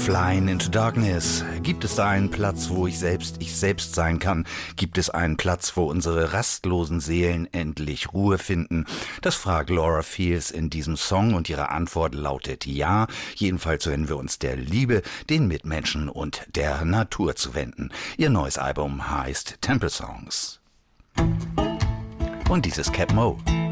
Flying into Darkness. Gibt es da einen Platz, wo ich selbst sein kann? Gibt es einen Platz, wo unsere rastlosen Seelen endlich Ruhe finden? Das fragt Laura Fields in diesem Song und ihre Antwort lautet ja. Jedenfalls wenden wir uns der Liebe, den Mitmenschen und der Natur zuwenden. Ihr neues Album heißt Temple Songs. Und dies ist Cap Mo.